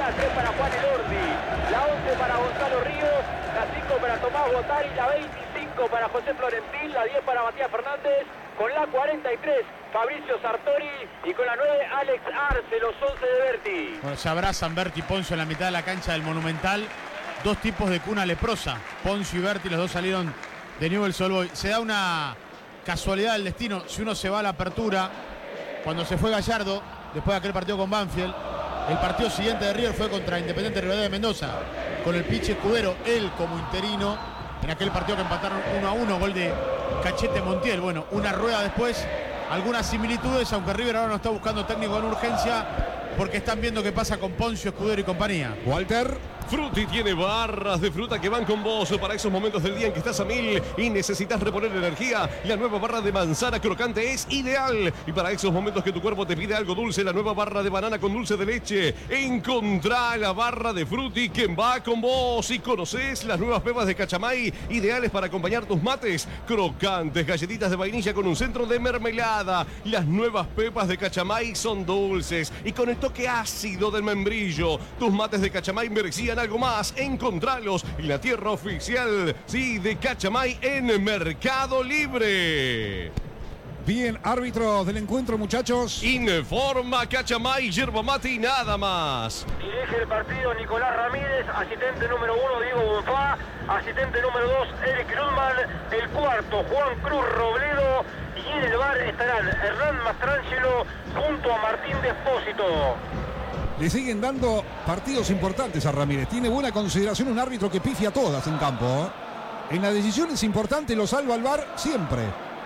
la 10 para Juan Elordi, la 11 para Gonzalo Ríos, la 5 para Tomás Botari, la 25 para José Florentín, la 10 para Matías Fernández, con la 43 Fabricio Sartori y con la 9 Alex Arce, los 11 de Berti. Bueno, se abrazan Berti y Poncio en la mitad de la cancha del Monumental. Dos tipos de cuna leprosa, Poncio y Berti, los dos salieron de Newell's Old Boys. Se da una casualidad del destino, si uno se va a la apertura, cuando se fue Gallardo, después de aquel partido con Banfield, el partido siguiente de River fue contra Independiente Rivadavia de Mendoza, con el Pichi Escudero, él como interino, en aquel partido que empataron 1-1, gol de Cachete Montiel. Bueno, una rueda después, algunas similitudes, aunque River ahora no está buscando técnico con urgencia, porque están viendo qué pasa con Poncio, Escudero y compañía. Walter. Frutti tiene barras de fruta que van con vos para esos momentos del día en que estás a 1000 y necesitas reponer energía. La nueva barra de manzana crocante es ideal. Y para esos momentos que tu cuerpo te pide algo dulce, la nueva barra de banana con dulce de leche. Encontrá la barra de Frutti que va con vos. Y conocés las nuevas pepas de cachamay, ideales para acompañar tus mates. Crocantes, galletitas de vainilla con un centro de mermelada. Las nuevas pepas de cachamay son dulces y con el toque ácido del membrillo. Tus mates de cachamay merecían algo más. Encontralos en la tierra oficial, sí, de Cachamay en Mercado Libre. Bien, árbitro del encuentro, muchachos. Informa Cachamay, yerba mate y nada más. Dirige el partido Nicolás Ramírez, asistente número 1 Diego Bonfá, asistente número 2 Eric Lundman, el cuarto Juan Cruz Robledo, y en el bar estarán Hernán Mastrangelo junto a Martín Despósito. Le siguen dando partidos importantes a Ramírez. Tiene buena consideración, un árbitro que pifia todas en campo, ¿eh? En las decisiones importantes lo salva al VAR siempre.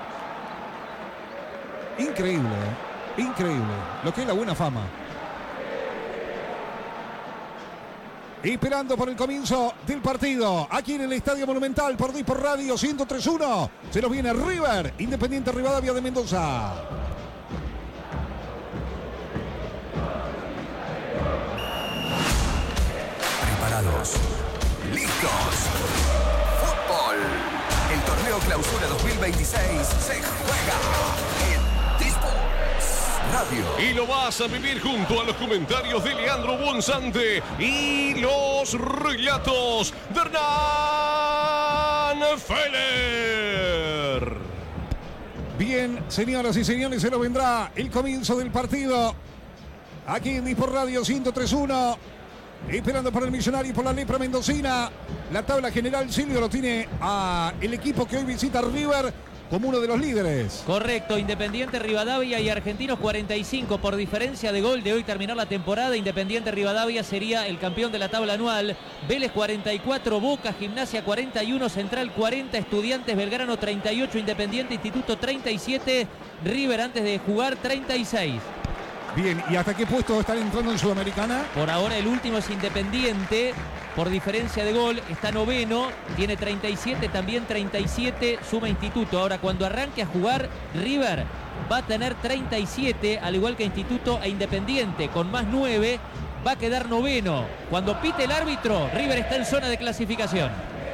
Increíble, ¿eh? Increíble. Lo que es la buena fama. Esperando por el comienzo del partido. Aquí en el Estadio Monumental por Dispor Radio 103.1. Se nos viene River, Independiente Rivadavia de Mendoza. Listos. Fútbol. El torneo Clausura 2026 se juega en Dispor Radio. Y lo vas a vivir junto a los comentarios de Leandro Bonsante y los relatos de Hernán Feller. Bien, señoras y señores, se nos vendrá el comienzo del partido. Aquí en Dispor Radio 103.1. Esperando por el Millonario y por la lepra mendocina. La tabla general, Silvio, lo tiene a el equipo que hoy visita River como uno de los líderes. Correcto, Independiente Rivadavia y Argentinos 45. Por diferencia de gol de hoy terminar la temporada, Independiente Rivadavia sería el campeón de la tabla anual. Vélez 44, Boca, Gimnasia 41, Central 40, Estudiantes Belgrano 38, Independiente Instituto 37, River antes de jugar 36. Bien, ¿y hasta qué puesto están entrando en Sudamericana? Por ahora el último es Independiente, por diferencia de gol, está noveno, tiene 37, también 37, suma Instituto. Ahora, cuando arranque a jugar, River va a tener 37, al igual que Instituto e Independiente, con más 9, va a quedar noveno. Cuando pite el árbitro, River está en zona de clasificación.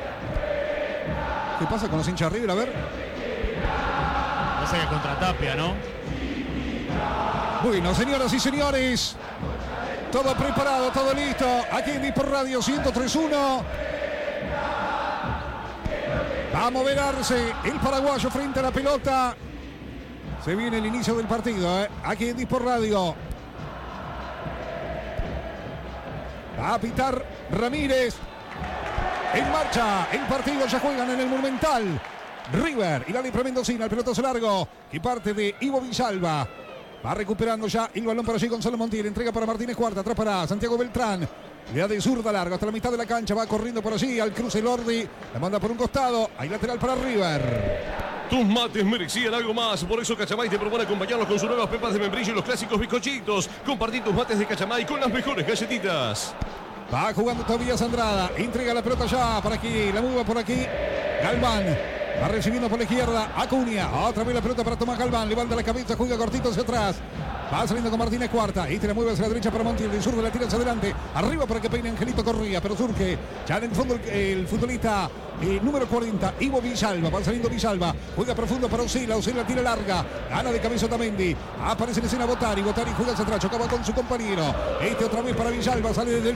¿Qué pasa con los hinchas de River? A ver. Pasa que contra Tapia, ¿no? Bueno, señoras y señores, todo preparado, todo listo. Aquí en Dispor Radio 103.1. Va a moverse el paraguayo frente a la pelota. Se viene el inicio del partido, ¿eh? Aquí en Dispor Radio. Va a pitar Ramírez. En marcha el partido, ya juegan en el Monumental. River y la lepra mendocina, el pelotazo largo que parte de Ivo Villalba. Va recuperando ya el balón para allí Gonzalo Montiel. Entrega para Martínez Cuarta. Atrás para Santiago Beltrán. Le da de zurda largo hasta la mitad de la cancha. Va corriendo por allí al cruce Lordi. La manda por un costado. Hay lateral para River. Tus mates merecían algo más. Por eso Cachamay te propone acompañarlos con sus nuevas pepas de membrillo y los clásicos bizcochitos. Compartir tus mates de Cachamay con las mejores galletitas. Va jugando todavía Andrada. Entrega la pelota ya para aquí. La mueva por aquí Galván. Va recibiendo por la izquierda Acuña. Otra vez la pelota para Tomás Galván. Levanta la cabeza, juega cortito hacia atrás. Va saliendo con Martínez Cuarta. Y te la mueve hacia la derecha para Montiel. El zurdo la tira hacia adelante. Arriba para que peine Angelito Corría. Pero surge ya en el fondo el futbolista número 40, Ivo Villalba. Va saliendo Villalba. Juega profundo para Osila. Osila tira larga. Gana de cabeza Otamendi. Aparece en escena Botari. Botari juega hacia atrás. Chocaba con su compañero. Otra vez para Villalba. Sale desde el